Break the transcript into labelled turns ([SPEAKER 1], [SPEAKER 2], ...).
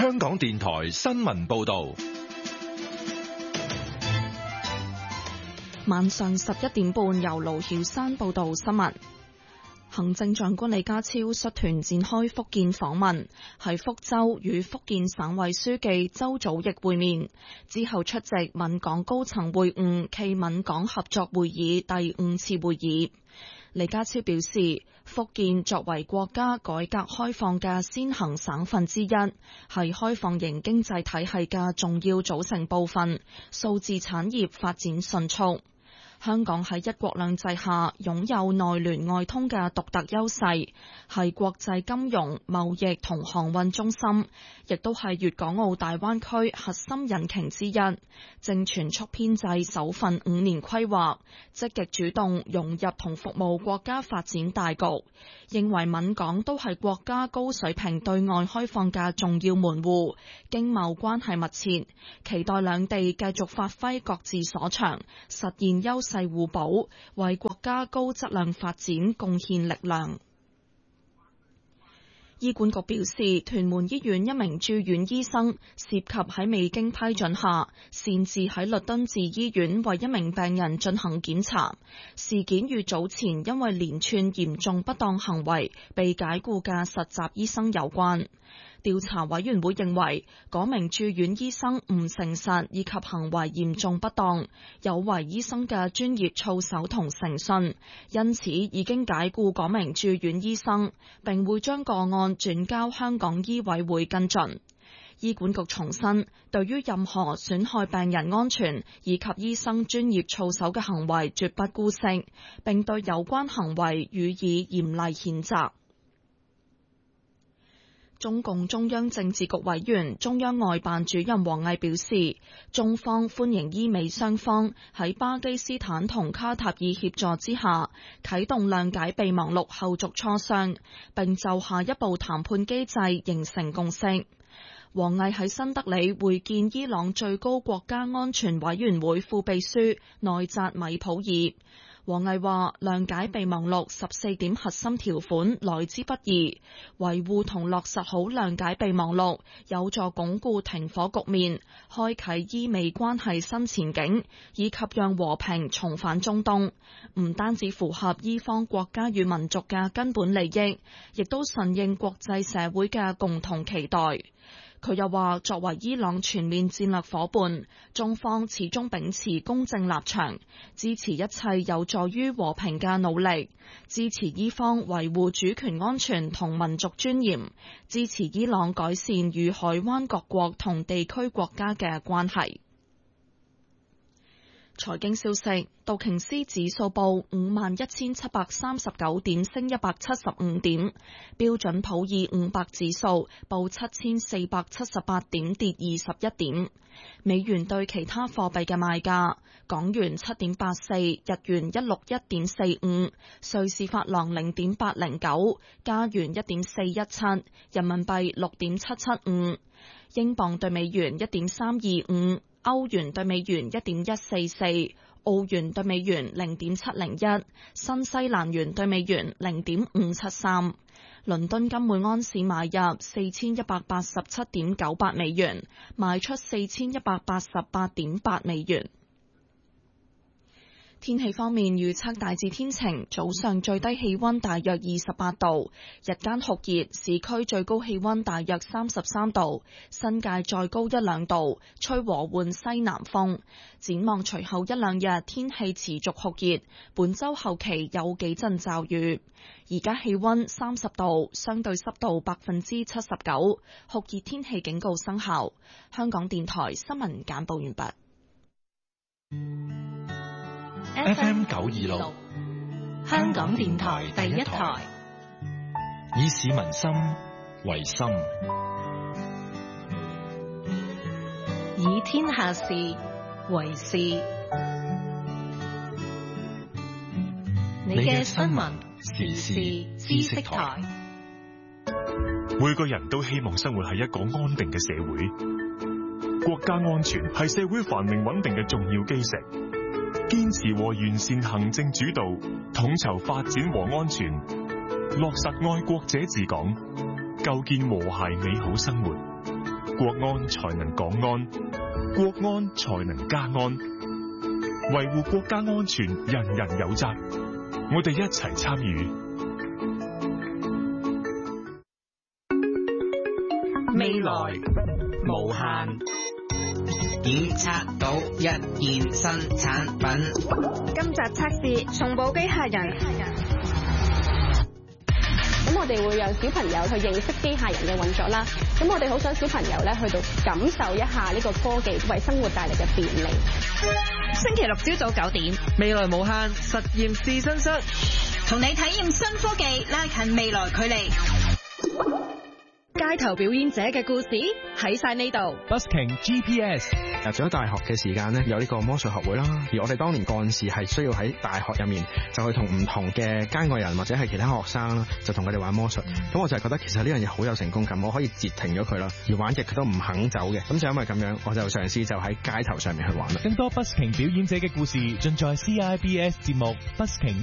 [SPEAKER 1] 香港電台新聞報道。
[SPEAKER 2] 晚上11點半，由盧曉山報道新聞。行政長官李家超率團展開福建訪問，喺福州與福建省委書記周祖義會面，之後出席閩港高層會晤暨閩港合作會議第5次會議。李家超表示，福建作為國家改革開放嘅先行省份之一，係開放型經濟體系嘅重要組成部分，數字產業發展迅速。香港喺一國兩制下擁有內聯外通嘅獨特優勢，係國際金融、貿易同航運中心，亦都係粵港澳大灣區核心引擎之一。正全速編製首份5年規劃，積極主動融入同服務國家發展大局，認為閩港都係國家高水平對外開放嘅重要門戶，經貿關係密切，期待兩地繼續發揮各自所長，實現優勢互補，為國家高質量發展貢獻力量。醫管局表示，屯門醫院一名住院醫生涉及喺未經批准下，擅自喺律敦治醫院為一名病人進行檢查。事件與早前因為連串嚴重不當行為被解僱嘅實習醫生有關。調查委員會認為，嗰名住院醫生唔誠實以及行為嚴重不當，有違醫生嘅專業操守同誠信，因此已經解僱嗰名住院醫生，並會將個案轉交香港醫委會跟進。醫管局重申，對於任何損害病人安全以及醫生專業操守嘅行為絕不姑息，並對有關行為予以嚴厲譴責。中共中央政治局委員、中央外辦主任王毅表示，中方歡迎伊美雙方喺巴基斯坦同卡塔爾協助之下，啟動諒解備忘錄後續磋商，並就下一步談判機制形成共識。王毅喺新德里會見伊朗最高國家安全委員會副秘書內扎米普爾。王毅話，諒解備忘錄14點核心條款來之不易，維護同落實好諒解備忘錄，有助鞏固停火局面，開啟伊美關係新前景，以及讓和平重返中東。唔單止符合伊方國家與民族嘅根本利益，亦都順應國際社會嘅共同期待。佢又話，作為伊朗全面戰略夥伴，中方始終秉持公正立場，支持一切有助於和平嘅努力，支持伊方維護主權安全同民族尊嚴，支持伊朗改善與海灣各國同地區國家嘅關係。財經消息，道瓊斯指數報51,739點，升175點；標準普爾500指數報7,478點，跌21點。美元對其他貨幣嘅賣價：港元7.84，日元161.45，瑞士法郎0.809，加元1.417，人民幣6.775，英鎊對美元1.325。歐元對美元1.144，澳元對美元0.701，新西蘭元對美元0.573。倫敦金每安士買入4187.98美元，賣出4188.8美元。天氣方面，預測大致天晴，早上最低氣溫大約28度，日間酷熱，市區最高氣溫大約33度，新界再高1-2度，吹和緩西南風。展望隨後1-2日天氣持續酷熱，本週後期有幾陣驟雨。而家氣溫30度，相對濕度79%，酷熱天氣警告生效。香港電台新聞簡報完畢。
[SPEAKER 1] FM 926，
[SPEAKER 3] 香港電台第一台，
[SPEAKER 1] 以市民心為心，
[SPEAKER 3] 以天下事為事。你嘅新聞時事知識台。
[SPEAKER 4] 每個人都希望生活喺一個安定嘅社會，國家安全係社會繁榮穩定嘅重要基石。堅持和完善行政主導，統籌發展和安全，落實愛國者治港，構建和諧美好生活。 國安才能港安，國安才能家安。維護國家安全，人人有責。我哋一齊參與。
[SPEAKER 3] 未來無限，檢測到一件新產品。
[SPEAKER 5] 今集測試送報機械人。
[SPEAKER 6] 咁我哋會讓小朋友去認識機械人嘅運作啦。咁我哋好想小朋友咧去到感受一下呢個科技為生活帶嚟嘅便利。
[SPEAKER 5] 星期六朝早9點，
[SPEAKER 7] 未來無限實驗試身室，
[SPEAKER 5] 同你體驗新科技，拉近未來距離。
[SPEAKER 8] 街頭表演者嘅故事喺晒呢度。
[SPEAKER 1] Busking GPS
[SPEAKER 9] 入咗大學嘅時間呢，有呢個魔術學會啦。而我哋當年幹事係需要喺大學入面就去同唔同嘅街外人或者係其他學生啦，就同佢哋玩魔術。咁我就係覺得其實呢樣嘢好有成功感，我可以截停咗佢啦。而玩極佢都唔肯走嘅，咁就因為咁樣，我就嘗試就喺街頭上面去玩啦。
[SPEAKER 1] 更多 Busking 表演者嘅故事盡在 CIBS 節目 Busking